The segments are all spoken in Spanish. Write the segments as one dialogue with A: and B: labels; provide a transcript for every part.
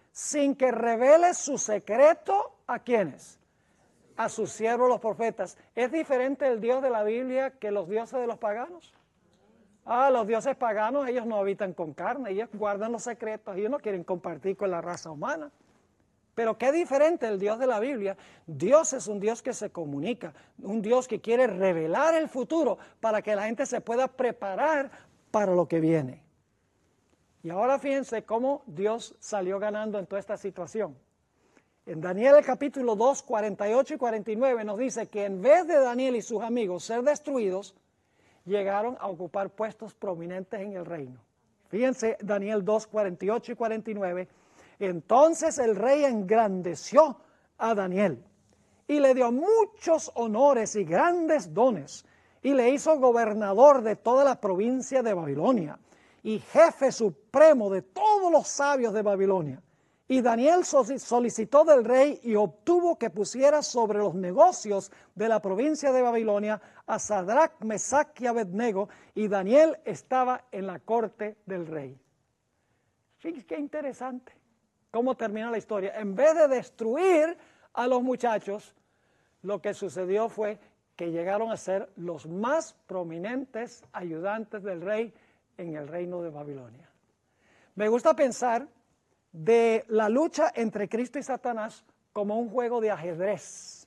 A: sin que revele su secreto ¿a quiénes? A sus siervos los profetas. ¿Es diferente el Dios de la Biblia que los dioses de los paganos? Los dioses paganos, ellos no habitan con carne, ellos guardan los secretos, ellos no quieren compartir con la raza humana. Pero qué diferente el Dios de la Biblia. Dios es un Dios que se comunica, un Dios que quiere revelar el futuro para que la gente se pueda preparar para lo que viene. Y ahora fíjense cómo Dios salió ganando en toda esta situación. En Daniel el capítulo 2, 48 y 49 nos dice que en vez de Daniel y sus amigos ser destruidos, llegaron a ocupar puestos prominentes en el reino. Fíjense Daniel 2, 48 y 49. Entonces el rey engrandeció a Daniel y le dio muchos honores y grandes dones y le hizo gobernador de toda la provincia de Babilonia y jefe supremo de todos los sabios de Babilonia. Y Daniel solicitó del rey y obtuvo que pusiera sobre los negocios de la provincia de Babilonia a Sadrach, Mesach y Abednego, y Daniel estaba en la corte del rey. Fíjense qué interesante cómo termina la historia. En vez de destruir a los muchachos, lo que sucedió fue que llegaron a ser los más prominentes ayudantes del rey en el reino de Babilonia. Me gusta pensar de la lucha entre Cristo y Satanás como un juego de ajedrez.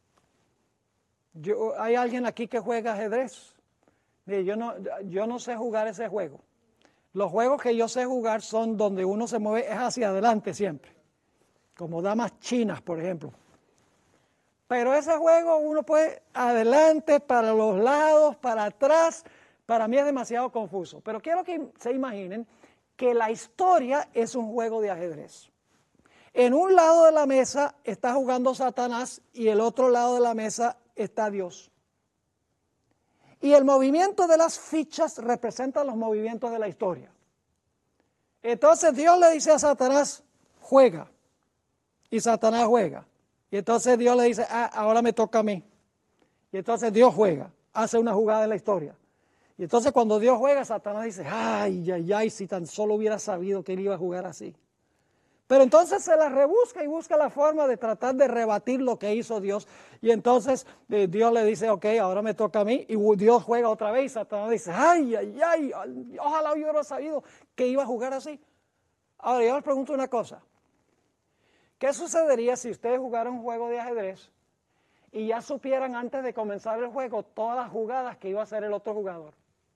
A: ¿Hay alguien aquí que juega ajedrez? Yo no sé jugar ese juego. Los juegos que yo sé jugar son donde uno se mueve es hacia adelante siempre, como damas chinas, por ejemplo. Pero ese juego uno puede adelante, para los lados, para atrás. Para mí es demasiado confuso. Pero quiero que se imaginen que la historia es un juego de ajedrez. En un lado de la mesa está jugando Satanás y el otro lado de la mesa está Dios. Y el movimiento de las fichas representa los movimientos de la historia. Entonces Dios le dice a Satanás, juega. Y Satanás juega. Y entonces Dios le dice, ahora me toca a mí. Y entonces Dios juega, hace una jugada en la historia. Y entonces cuando Dios juega, Satanás dice, ay, si tan solo hubiera sabido que él iba a jugar así. Pero entonces se la rebusca y busca la forma de tratar de rebatir lo que hizo Dios. Y entonces Dios le dice, ok, ahora me toca a mí. Y Dios juega otra vez y Satanás dice, ay, ojalá hubiera sabido que iba a jugar así. Ahora yo les pregunto una cosa. ¿Qué sucedería si ustedes jugaran un juego de ajedrez y ya supieran antes de comenzar el juego todas las jugadas que iba a hacer el otro jugador?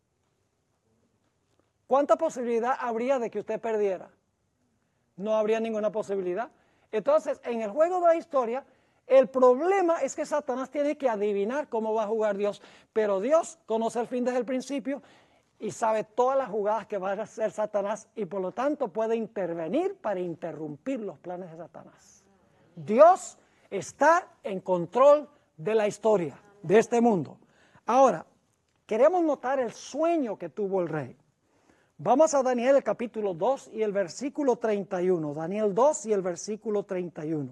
A: ¿Cuánta posibilidad habría de que usted perdiera? No habría ninguna posibilidad. Entonces, en el juego de la historia, el problema es que Satanás tiene que adivinar cómo va a jugar Dios, pero Dios conoce el fin desde el principio y sabe todas las jugadas que va a hacer Satanás y por lo tanto puede intervenir para interrumpir los planes de Satanás. Dios está en control de la historia, de este mundo. Ahora, queremos notar el sueño que tuvo el rey. Vamos a Daniel el capítulo 2 y el versículo 31. Daniel 2 y el versículo 31.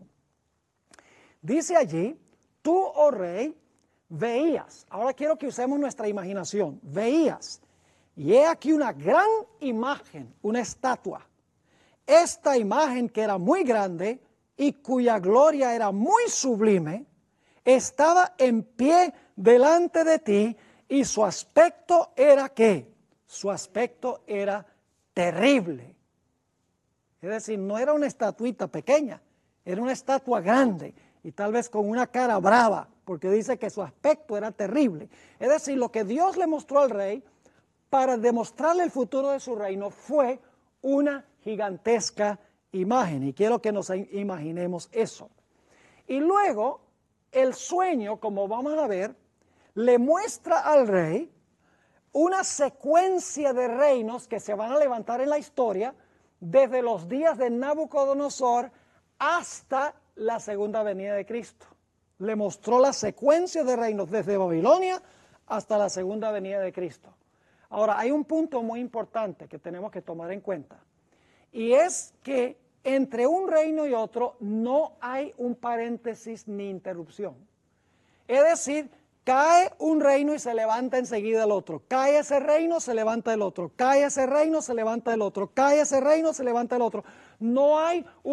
A: Dice allí, tú, oh rey, veías. Ahora quiero que usemos nuestra imaginación. Veías. Y he aquí una gran imagen, una estatua. Esta imagen que era muy grande y cuya gloria era muy sublime, estaba en pie delante de ti y su aspecto era ¿qué? Su aspecto era terrible. Es decir, no era una estatuita pequeña, era una estatua grande y tal vez con una cara brava, porque dice que su aspecto era terrible. Es decir, lo que Dios le mostró al rey para demostrarle el futuro de su reino fue una gigantesca imagen. Y quiero que nos imaginemos eso. Y luego, el sueño, como vamos a ver, le muestra al rey una secuencia de reinos que se van a levantar en la historia desde los días de Nabucodonosor hasta la segunda venida de Cristo. Le mostró la secuencia de reinos desde Babilonia hasta la segunda venida de Cristo. Ahora, hay un punto muy importante que tenemos que tomar en cuenta, y es que entre un reino y otro no hay un paréntesis ni interrupción. Es decir, cae un reino y se levanta enseguida el otro. Cae ese reino, se levanta el otro. Cae ese reino, se levanta el otro. Cae ese reino, se levanta el otro. No hay